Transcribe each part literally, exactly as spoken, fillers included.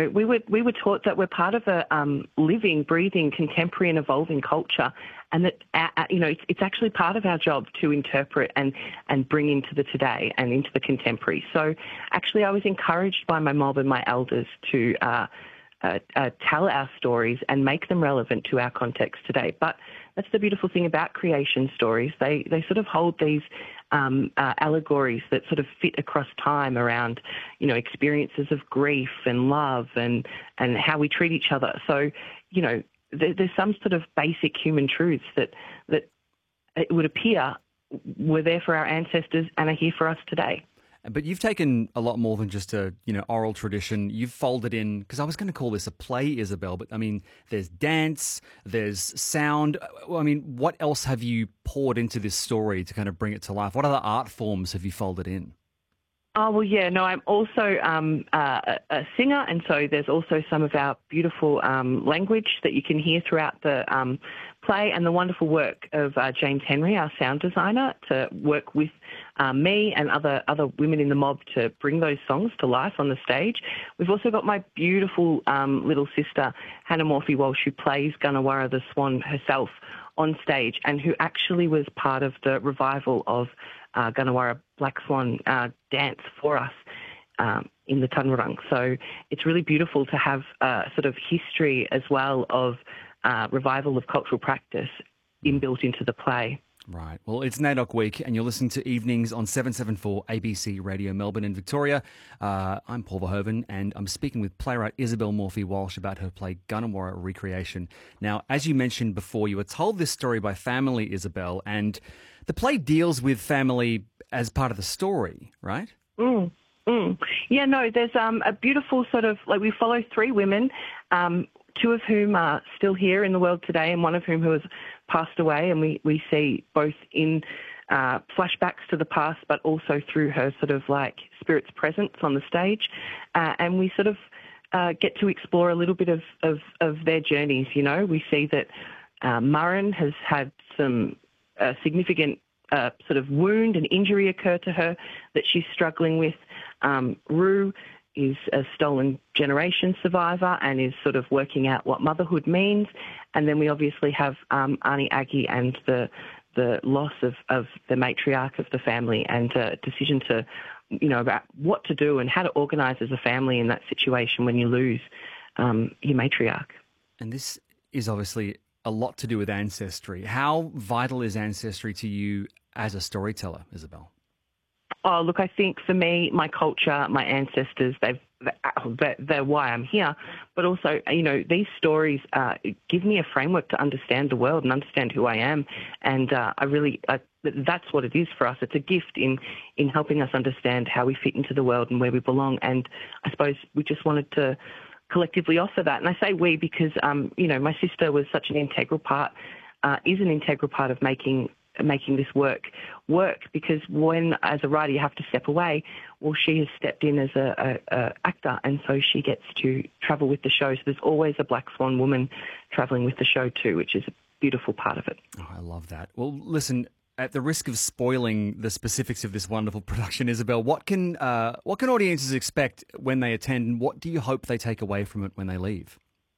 We were we were taught that we're part of a um, living, breathing, contemporary and evolving culture, and that uh, you know it's, it's actually part of our job to interpret and and bring into the today and into the contemporary. So, actually, I was encouraged by my mob and my elders to uh, uh, uh, tell our stories and make them relevant to our context today. But that's the beautiful thing about creation stories. They they sort of hold these um, uh, allegories that sort of fit across time around, you know, experiences of grief and love and, and how we treat each other. So, you know, there, there's some sort of basic human truths that, that it would appear were there for our ancestors and are here for us today. But you've taken a lot more than just a, you know, oral tradition. You've folded in, because I was going to call this a play, Isabel, but I mean, there's dance, there's sound. I mean, what else have you poured into this story to kind of bring it to life? What other art forms have you folded in? Oh, well, yeah, no, I'm also um, uh, a singer, and so there's also some of our beautiful um, language that you can hear throughout the um, play, and the wonderful work of uh, James Henry, our sound designer, to work with um, me and other, other women in the mob to bring those songs to life on the stage. We've also got my beautiful um, little sister, Hannah Morphy Walsh, who plays Gunawarra the Swan herself on stage, and who actually was part of the revival of Uh, Gunawarra Black Swan uh, dance for us um, in the Tanurang. So it's really beautiful to have a sort of history as well of uh, revival of cultural practice inbuilt into the play. Right. Well, it's NAIDOC Week, and you're listening to Evenings on seven seventy-four A B C Radio Melbourne and Victoria. Uh, I'm Paul Verhoeven, and I'm speaking with playwright Isabel Morphy Walsh about her play Gunawarra Recreation. Now, as you mentioned before, you were told this story by family, Isabel, and the play deals with family as part of the story, right? Mm, mm. Yeah, no, there's um, a beautiful sort of, like, we follow three women, um, two of whom are still here in the world today and one of whom who has passed away, and we, we see both in uh, flashbacks to the past but also through her sort of like spirit's presence on the stage. Uh, and we sort of uh, get to explore a little bit of, of, of their journeys, you know. We see that uh, Murrin has had some uh, significant uh, sort of wound and injury occur to her that she's struggling with. Um, Rue is a stolen generation survivor and is sort of working out what motherhood means. And then we obviously have um, Arnie Aggie and the the loss of, of the matriarch of the family and a decision to, you know, about what to do and how to organise as a family in that situation when you lose um, your matriarch. And this is obviously a lot to do with ancestry. How vital is ancestry to you as a storyteller, Isabel? Oh, look, I think for me, my culture, my ancestors, they've, they're, they're why I'm here. But also, you know, these stories uh, give me a framework to understand the world and understand who I am. And uh, I really, uh, that's what it is for us. It's a gift in, in helping us understand how we fit into the world and where we belong. And I suppose we just wanted to collectively offer that. And I say we because, um, you know, my sister was such an integral part, uh, is an integral part of making making this work work because when, as a writer, you have to step away, well, she has stepped in as a, a, a actor, and so she gets to travel with the show. So there's always a Black Swan woman travelling with the show too, which is a beautiful part of it. Oh, I love that. Well, listen, at the risk of spoiling the specifics of this wonderful production, Isabel, what can uh, what can audiences expect when they attend, and what do you hope they take away from it when they leave?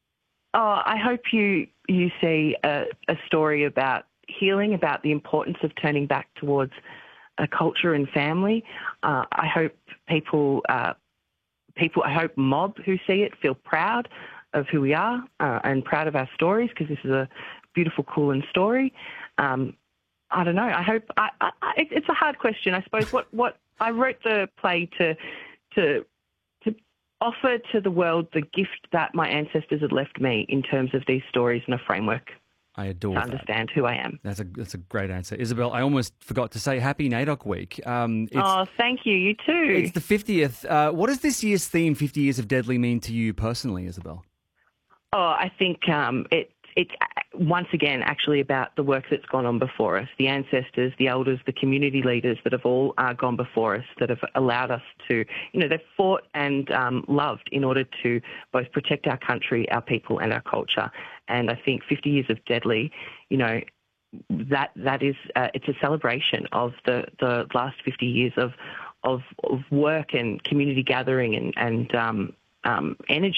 Oh, I hope you, you see a, a story about healing, about the importance of turning back towards a culture and family. Uh, I hope people, uh, people, I hope mob who see it feel proud of who we are uh, and proud of our stories, because this is a beautiful, cool and story. Um, I don't know. I hope I, I, it's a hard question. I suppose what, what I wrote the play to to to offer to the world the gift that my ancestors had left me in terms of these stories and a framework. I adore to that. understand who I am. That's a that's a great answer, Isabel. I almost forgot to say Happy NAIDOC Week. Um, it's, oh, thank you. You too. It's the fiftieth. Uh, what does this year's theme, fifty Years of Deadly, mean to you personally, Isabel? Oh, I think um, it it's once again actually about the work that's gone on before us, the ancestors, the elders, the community leaders that have all uh, gone before us, that have allowed us to, you know, they've fought and um, loved in order to both protect our country, our people and our culture. And I think fifty Years of Deadly, you know, that that is, uh, it's a celebration of the, the last fifty years of, of, of work and community gathering and, and um, um, energy